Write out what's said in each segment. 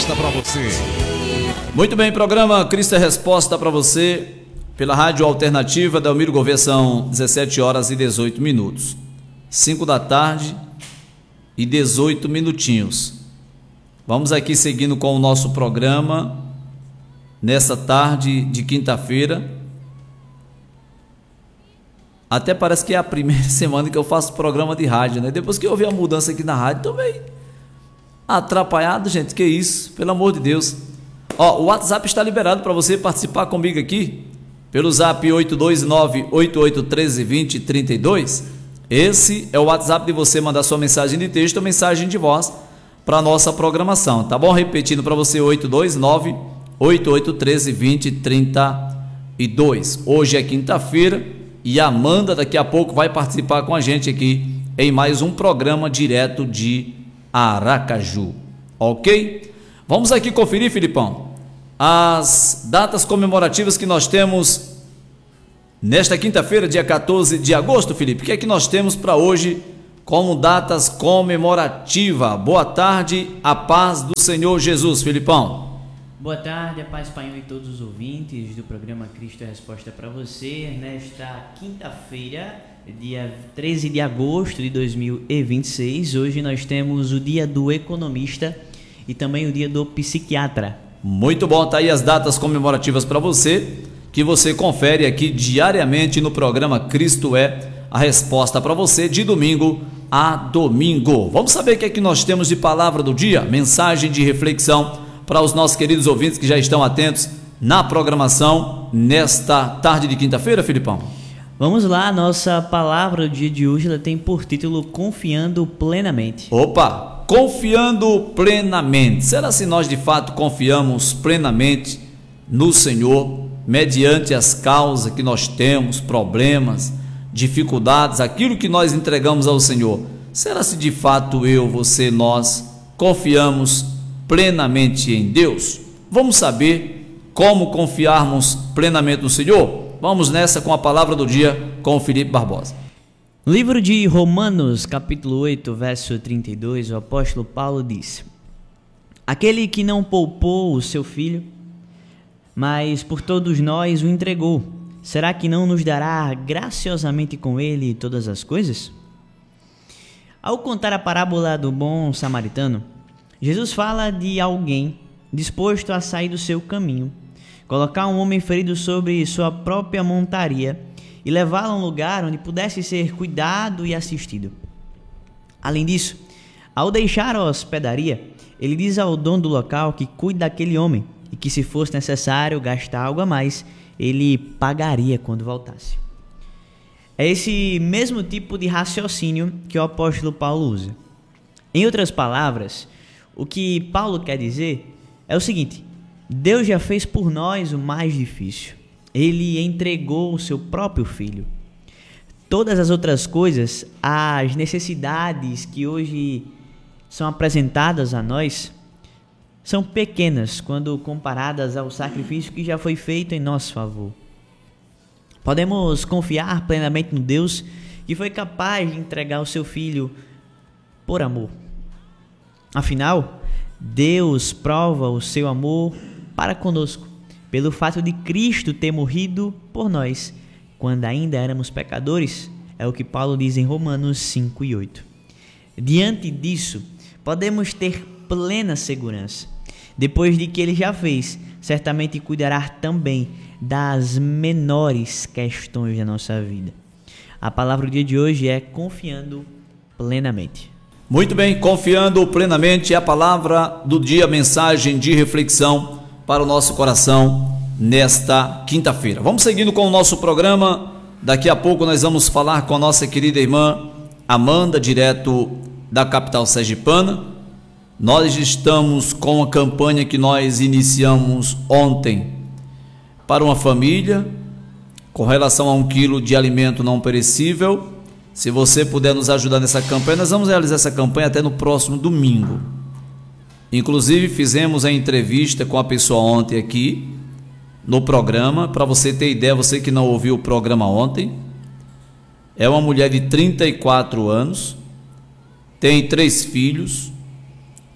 resposta para você. Muito bem, programa Cristo é Resposta para você, pela Rádio Alternativa, Delmiro Gouveia, são 17 horas e 18 minutos. 5 da tarde e 18 minutinhos. Vamos aqui seguindo com o nosso programa, nessa tarde de quinta-feira. Até parece que é a primeira semana que eu faço programa de rádio, né? Depois que eu vi a mudança aqui na rádio, tô meio atrapalhado, gente, que isso, pelo amor de Deus. Ó, o WhatsApp está liberado para você participar comigo aqui, pelo zap 829-8813-2032. Esse é o WhatsApp de você mandar sua mensagem de texto ou mensagem de voz para a nossa programação, tá bom? Repetindo para você, 829-8813-2032. Hoje é quinta-feira e a Amanda daqui a pouco vai participar com a gente aqui em mais um programa direto de Aracaju, ok? Vamos aqui conferir, Filipão, as datas comemorativas que nós temos nesta quinta-feira, dia 14 de agosto, Felipe. O que é que nós temos para hoje como datas comemorativas? Boa tarde, a paz do Senhor Jesus, Filipão. Boa tarde, a paz Pai e todos os ouvintes do programa Cristo é Resposta para você. Nesta quinta-feira, dia 13 de agosto de 2026, hoje nós temos o dia do economista e também o dia do psiquiatra. Muito bom, tá aí as datas comemorativas para você, que você confere aqui diariamente no programa Cristo é a Resposta para você, de domingo a domingo. Vamos saber o que é que nós temos de palavra do dia, mensagem de reflexão para os nossos queridos ouvintes que já estão atentos na programação nesta tarde de quinta-feira, Filipão. Vamos lá, nossa palavra do dia de hoje ela tem por título Confiando Plenamente. Opa, confiando plenamente. Será se nós de fato confiamos plenamente no Senhor, mediante as causas que nós temos, problemas, dificuldades, aquilo que nós entregamos ao Senhor? Será se de fato eu, você, nós confiamos plenamente em Deus? Vamos saber como confiarmos plenamente no Senhor? Vamos nessa com a palavra do dia com o Felipe Barbosa. No livro de Romanos, capítulo 8, verso 32, o apóstolo Paulo diz: Aquele que não poupou o seu filho, mas por todos nós o entregou, será que não nos dará graciosamente com ele todas as coisas? Ao contar a parábola do bom samaritano, Jesus fala de alguém disposto a sair do seu caminho, colocar um homem ferido sobre sua própria montaria e levá-lo a um lugar onde pudesse ser cuidado e assistido. Além disso, ao deixar a hospedaria, ele diz ao dono do local que cuide daquele homem e que, se fosse necessário gastar algo a mais, ele pagaria quando voltasse. É esse mesmo tipo de raciocínio que o apóstolo Paulo usa. Em outras palavras, o que Paulo quer dizer é o seguinte: Deus já fez por nós o mais difícil. Ele entregou o seu próprio filho. Todas as outras coisas, as necessidades que hoje são apresentadas a nós, são pequenas quando comparadas ao sacrifício que já foi feito em nosso favor. Podemos confiar plenamente no Deus que foi capaz de entregar o seu filho por amor. Afinal, Deus prova o seu amor para conosco pelo fato de Cristo ter morrido por nós quando ainda éramos pecadores. É o que Paulo diz em Romanos 5 e 8. Diante disso, podemos ter plena segurança. Depois de que ele já fez, certamente cuidará também das menores questões da nossa vida. A palavra do dia de hoje é confiando plenamente. Muito bem, confiando plenamente é a palavra do dia, mensagem de reflexão para o nosso coração nesta quinta-feira. Vamos seguindo com o nosso programa. Daqui a pouco nós vamos falar com a nossa querida irmã Amanda, direto da capital sergipana. Nós estamos com a campanha que nós iniciamos ontem para uma família com relação a 1 quilo de alimento não perecível. Se você puder nos ajudar nessa campanha, nós vamos realizar essa campanha até no próximo domingo. Inclusive fizemos a entrevista com a pessoa ontem aqui no programa, para você ter ideia, você que não ouviu o programa ontem. É uma mulher de 34 anos, tem 3 filhos,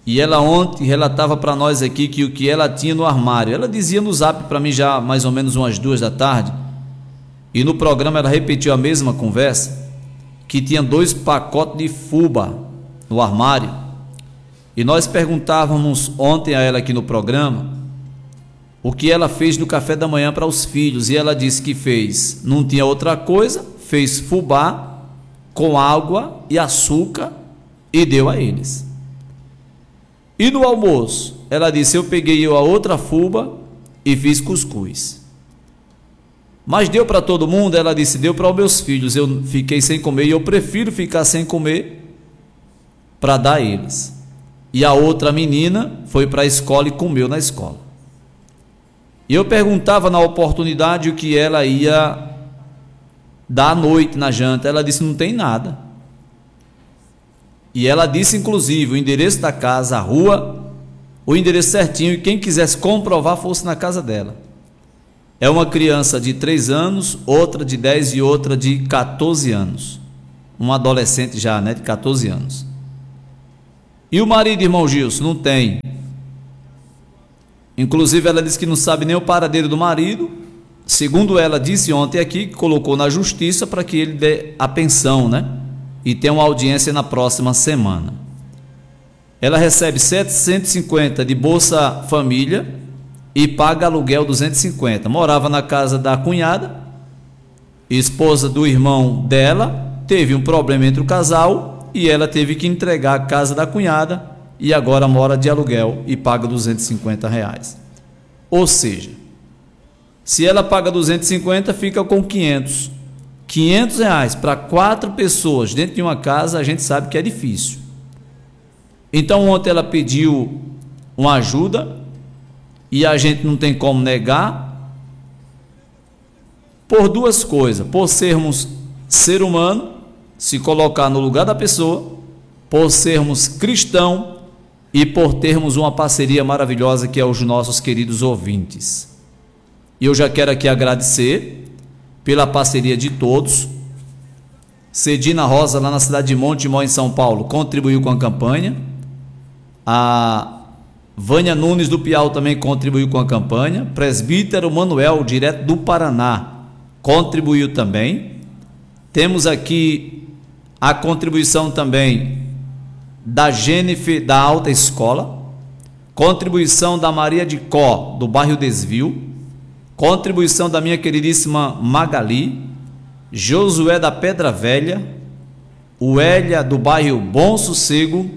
E ela ontem relatava para nós aqui que o que ela tinha no armário, ela dizia no zap para mim já mais ou menos umas 2 da tarde, e no programa ela repetiu a mesma conversa, que tinha 2 pacotes de fubá no armário. E nós perguntávamos ontem a ela aqui no programa o que ela fez no café da manhã para os filhos, e ela disse que fez, não tinha outra coisa, fez fubá com água e açúcar e deu a eles. E no almoço, ela disse, eu peguei a outra fubá e fiz cuscuz. Mas deu para todo mundo? Ela disse, deu para os meus filhos, eu fiquei sem comer e eu prefiro ficar sem comer para dar a eles. E a outra menina foi para a escola e comeu na escola. E eu perguntava na oportunidade o que ela ia dar à noite na janta. Ela disse, não tem nada. E ela disse, inclusive, o endereço da casa, a rua, o endereço certinho, e quem quisesse comprovar fosse na casa dela. É uma criança de 3 anos, outra de 10 e outra de 14 anos. Um adolescente já, né, de 14 anos. E o marido, irmão Gilson? Não tem. Inclusive, ela disse que não sabe nem o paradeiro do marido. Segundo ela disse ontem aqui, que colocou na justiça para que ele dê a pensão, né? E tem uma audiência na próxima semana. Ela recebe 750 de Bolsa Família e paga aluguel 250. Morava na casa da cunhada, esposa do irmão dela, teve um problema entre o casal e ela teve que entregar a casa da cunhada e agora mora de aluguel e paga R$250. Ou seja, se ela paga 250, fica com 500. R$500 para 4 pessoas dentro de uma casa, a gente sabe que é difícil. Então ontem ela pediu uma ajuda e a gente não tem como negar por 2 coisas: por sermos ser humano, se colocar no lugar da pessoa, por sermos cristão e por termos uma parceria maravilhosa que é os nossos queridos ouvintes. E eu já quero aqui agradecer pela parceria de todos. Cedina Rosa, lá na cidade de Montemor, em São Paulo, contribuiu com a campanha. A Vânia Nunes do Piau também contribuiu com a campanha. Presbítero Manuel, direto do Paraná, contribuiu também. Temos aqui a contribuição também da Jennifer, da Alta Escola. Contribuição da Maria de Có, do bairro Desvio. Contribuição da minha queridíssima Magali, Josué da Pedra Velha, o Hélia do bairro Bom Sossego.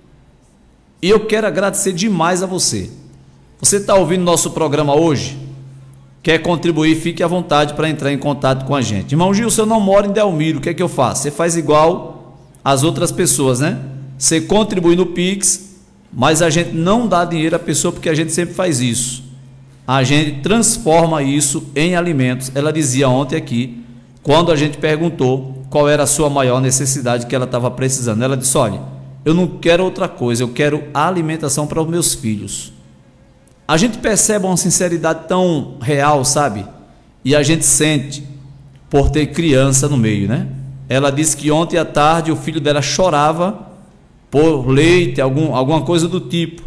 E eu quero agradecer demais a você. Você está ouvindo nosso programa hoje? Quer contribuir? Fique à vontade para entrar em contato com a gente. Irmão Gilson, eu não moro em Delmiro, o que é que eu faço? Você faz igual as outras pessoas, né? Você contribui no Pix, mas a gente não dá dinheiro à pessoa porque a gente sempre faz isso. A gente transforma isso em alimentos. Ela dizia ontem aqui, quando a gente perguntou qual era a sua maior necessidade que ela estava precisando, ela disse, olha, eu não quero outra coisa, eu quero alimentação para os meus filhos. A gente percebe uma sinceridade tão real, sabe? E a gente sente por ter criança no meio, né? Ela disse que ontem à tarde o filho dela chorava por leite, alguma coisa do tipo.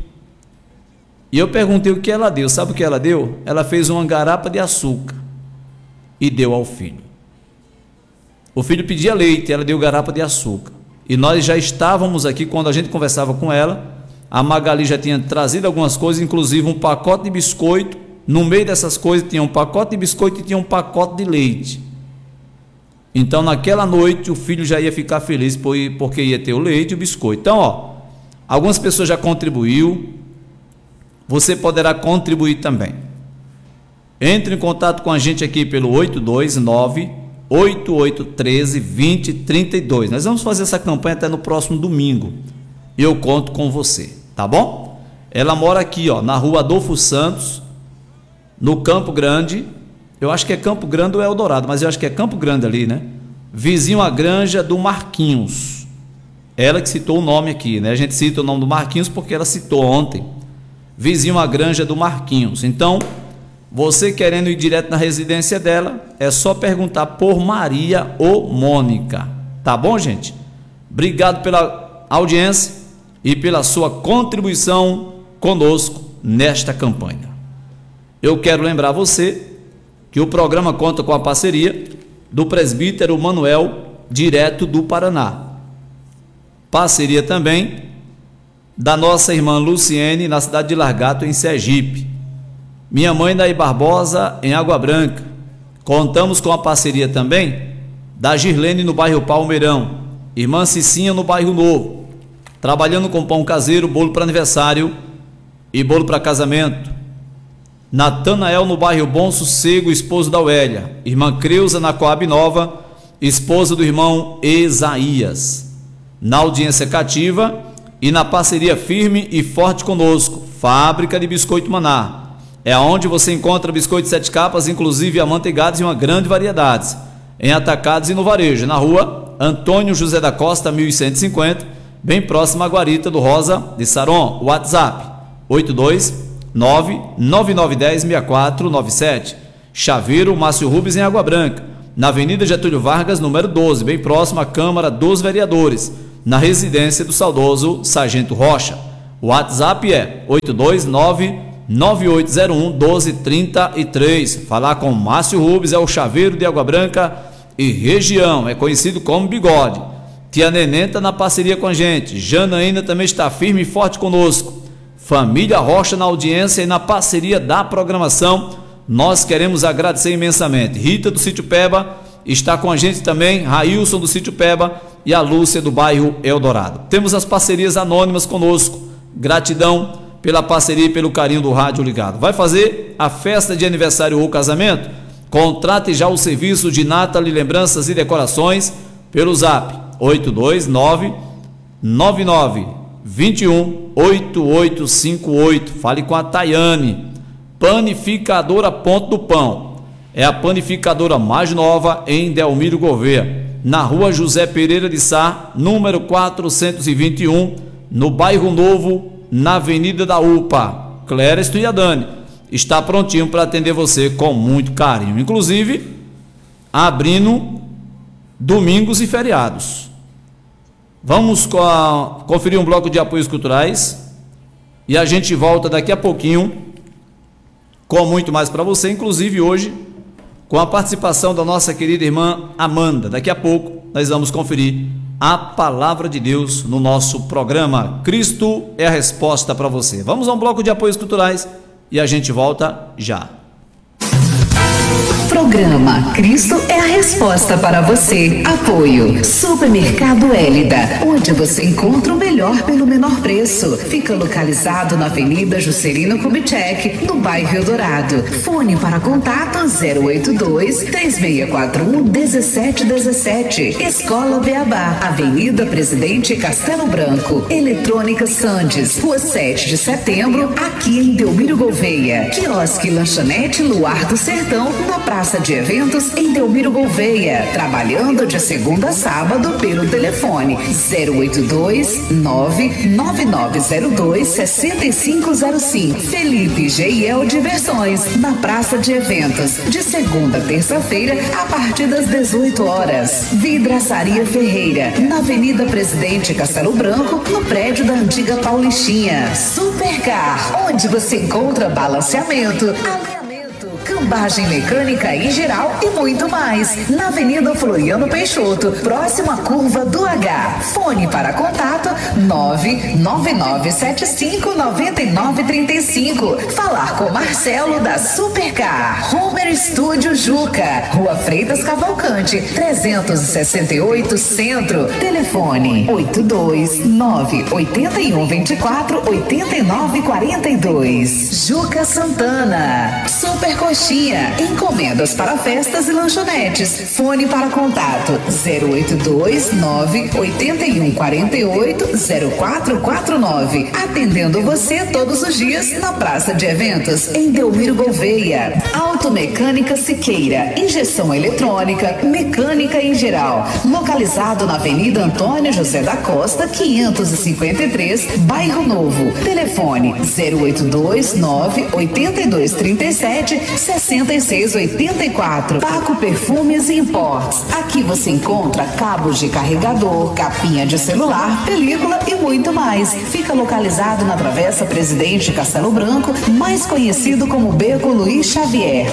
E eu perguntei o que ela deu. Sabe o que ela deu? Ela fez uma garapa de açúcar e deu ao filho. O filho pedia leite, ela deu garapa de açúcar. E nós já estávamos aqui, quando a gente conversava com ela, a Magali já tinha trazido algumas coisas, inclusive um pacote de biscoito. No meio dessas coisas tinha um pacote de biscoito e tinha um pacote de leite. Então naquela noite o filho já ia ficar feliz porque ia ter o leite e o biscoito. Então, ó, algumas pessoas já contribuiu. Você poderá contribuir também. Entre em contato com a gente aqui pelo 829-8813-2032. Nós vamos fazer essa campanha até no próximo domingo. E eu conto com você, tá bom? Ela mora aqui, ó, na rua Adolfo Santos, no Campo Grande. Eu acho que é Campo Grande ou é Eldorado, mas eu acho que é Campo Grande ali, né? Vizinho à granja do Marquinhos. Ela que citou o nome aqui, né? A gente cita o nome do Marquinhos porque ela citou ontem. Vizinho à granja do Marquinhos. Então, você querendo ir direto na residência dela, é só perguntar por Maria ou Mônica. Tá bom, gente? Obrigado pela audiência. e pela sua contribuição conosco nesta campanha. Eu quero lembrar você que o programa conta com a parceria do presbítero Manuel, direto do Paraná. Parceria também da nossa irmã Luciene, na cidade de Largato, em Sergipe. Minha mãe, Daí Barbosa, em Água Branca. Contamos com a parceria também da Girlene, no bairro Palmeirão. Irmã Cicinha, no bairro Novo, trabalhando com pão caseiro, bolo para aniversário e bolo para casamento. Natanael, no bairro Bom Sossego, esposo da Oélia. Irmã Creuza, na Coab Nova, esposa do irmão Esaías. Na audiência cativa e na parceria firme e forte conosco, Fábrica de Biscoito Maná. É onde você encontra biscoitos 7 capas, inclusive amanteigados em uma grande variedade, em atacados e no varejo, na rua Antônio José da Costa, 1150, bem próximo à Guarita do Rosa de Saron. WhatsApp 82999106497. Chaveiro Márcio Rubens, em Água Branca, na Avenida Getúlio Vargas, número 12, bem próximo à Câmara dos Vereadores, na residência do saudoso Sargento Rocha. O WhatsApp é 82998011233. Falar com Márcio Rubens, é o chaveiro de Água Branca e região, é conhecido como Bigode. Tia Neném está na parceria com a gente, Janaína também está firme e forte conosco. Família Rocha na audiência e na parceria da programação, nós queremos agradecer imensamente. Rita do Sítio Peba está com a gente também, Railson do Sítio Peba e a Lúcia do bairro Eldorado. Temos as parcerias anônimas conosco, gratidão pela parceria e pelo carinho do rádio ligado. Vai fazer a festa de aniversário ou casamento? Contrate já o serviço de Nathalie Lembranças e Decorações pelo zap 82999218858. Fale com a Tayane. Panificadora Ponto do Pão. É a panificadora mais nova em Delmiro Gouveia, na rua José Pereira de Sá, número 421, no bairro Novo, na Avenida da UPA. Clériston e a Dani está prontinho para atender você com muito carinho, inclusive abrindo domingos e feriados. Vamos conferir um bloco de apoios culturais e a gente volta daqui a pouquinho com muito mais para você, inclusive hoje com a participação da nossa querida irmã Amanda. Daqui a pouco nós vamos conferir a palavra de Deus no nosso programa Cristo é a Resposta para você. Vamos a um bloco de apoios culturais e a gente volta já. Programa Cristo é a Resposta para você. Apoio Supermercado Hélida, onde você encontra o melhor pelo menor preço. Fica localizado na Avenida Juscelino Kubitschek, no bairro Eldorado. Fone para contato 082-3641-1717. Escola Beabá, Avenida Presidente Castelo Branco. Eletrônica Sandes, Rua 7 de Setembro, aqui em Delmiro Gouveia. Quiosque Lanchonete Luar do Sertão, na Praça de Eventos em Delmiro Gouveia, trabalhando de segunda a sábado pelo telefone 082-99902-6505. Felipe G&L Diversões, na Praça de Eventos, de segunda a terça-feira, a partir das 18 horas. Vidraçaria Ferreira, na Avenida Presidente Castelo Branco, no prédio da antiga Paulistinha. Supercar, onde você encontra balanceamento, cambagem mecânica em geral e muito mais. Na Avenida Floriano Peixoto, próximo à curva do H. Fone para contato 999759935. Falar com Marcelo da Supercar. Homer Studio Juca, Rua Freitas Cavalcante, 368 Centro. Telefone 829-8124-8942. Juca Santana. Super Coxinha, encomendas para festas e lanchonetes. Fone para contato 082-98148-0449. Atendendo você todos os dias na Praça de Eventos, em Delmiro Gouveia. Automecânica Siqueira, injeção eletrônica, mecânica em geral. Localizado na Avenida Antônio José da Costa, 553, Bairro Novo. Telefone 082-98237 6684. Paco Perfumes e Imports. Aqui você encontra cabos de carregador, capinha de celular, película e muito mais. Fica localizado na Travessa Presidente Castelo Branco, mais conhecido como Beco Luiz Xavier.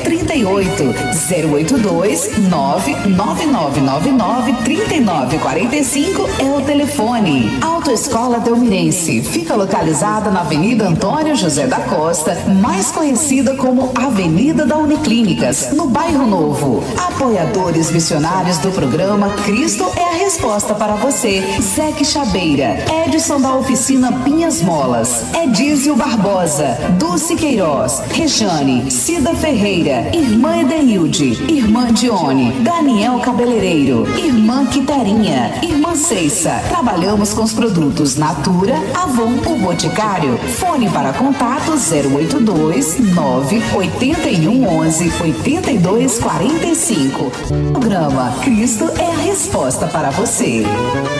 38-082-99999-3945 é o telefone. Autoescola Delmirense. Fica localizada na Avenida Antônio José da Costa, mais conhecida como Avenida da Uniclínicas, no Bairro Novo. Apoiadores missionários do programa Cristo é a Resposta para você. Zeque Chabeira, Edson da Oficina Pinhas Molas, Edísio Barbosa, Dulce Queiroz, Rejane, Cida Ferreira, Irmã Edeilde, Irmã Dione, Daniel Cabeleireiro, Irmã Quiterinha, Irmã Ceissa. Trabalhamos com os produtos Natura, Avon, o Boticário. Fone para contato 082 981 11 82 45. Programa Cristo é a Resposta para você.